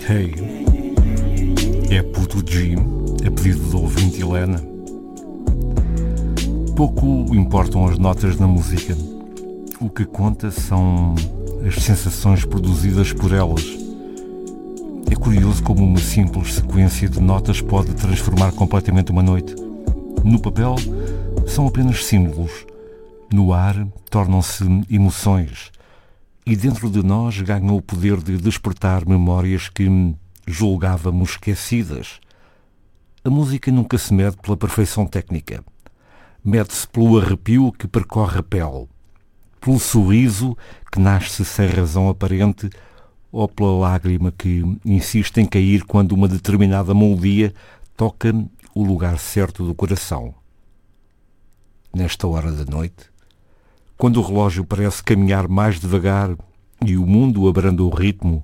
Hey, é puto Jim, a pedido do ouvinte Helena. Pouco importam as notas na música. O que conta são as sensações produzidas por elas. É curioso como uma simples sequência de notas pode transformar completamente uma noite. No papel, são apenas símbolos. No ar, tornam-se emoções. E dentro de nós ganham o poder de despertar memórias que julgávamos esquecidas. A música nunca se mede pela perfeição técnica. Mede-se pelo arrepio que percorre a pele, pelo sorriso que nasce sem razão aparente ou pela lágrima que insiste em cair quando uma determinada melodia toca o lugar certo do coração. Nesta hora da noite, quando o relógio parece caminhar mais devagar e o mundo abranda o ritmo,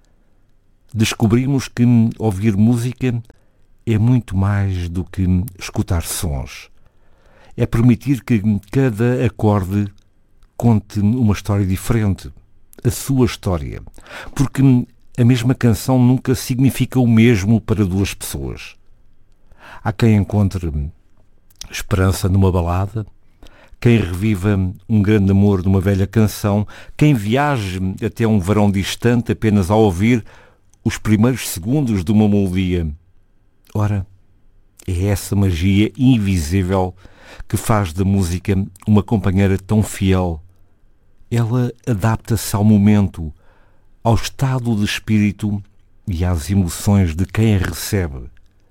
descobrimos que ouvir música é muito mais do que escutar sons. É permitir que cada acorde conte uma história diferente, a sua história, porque a mesma canção nunca significa o mesmo para duas pessoas. Há quem encontre esperança numa balada, quem reviva um grande amor numa velha canção, quem viaje até um verão distante apenas ao ouvir os primeiros segundos de uma melodia. Ora, é essa magia invisível que faz da música uma companheira tão fiel. Ela adapta-se ao momento, ao estado de espírito e às emoções de quem a recebe.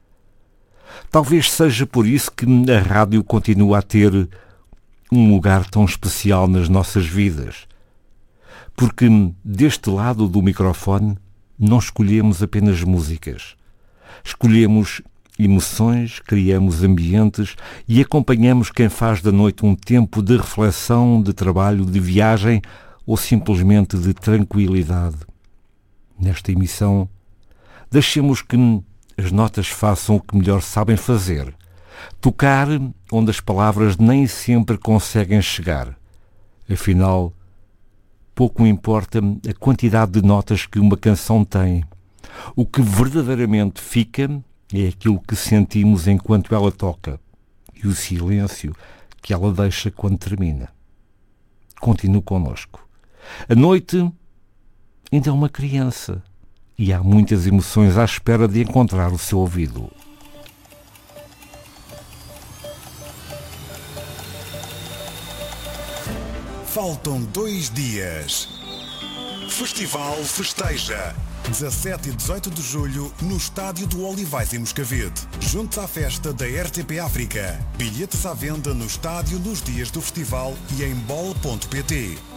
Talvez seja por isso que a rádio continua a ter um lugar tão especial nas nossas vidas. Porque deste lado do microfone não escolhemos apenas músicas. Escolhemos emoções, criamos ambientes e acompanhamos quem faz da noite um tempo de reflexão, de trabalho, de viagem ou simplesmente de tranquilidade. Nesta emissão, deixemos que as notas façam o que melhor sabem fazer. Tocar onde as palavras nem sempre conseguem chegar. Afinal, pouco importa a quantidade de notas que uma canção tem. O que verdadeiramente fica é aquilo que sentimos enquanto ela toca e o silêncio que ela deixa quando termina. Continue connosco. A noite ainda é uma criança e há muitas emoções à espera de encontrar o seu ouvido. Faltam 2 dias. Festival Festeja. 17 e 18 de julho, no estádio do Olivais em Moscavide. Junte-se à festa da RTP África. Bilhetes à venda no estádio nos dias do festival e em bol.pt.